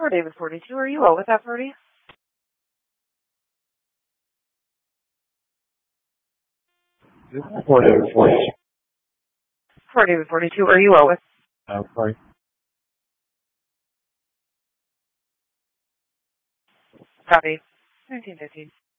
For David 42, are you out with that party? For David 42. For David 42, are you out with? Sorry. Copy. 1915.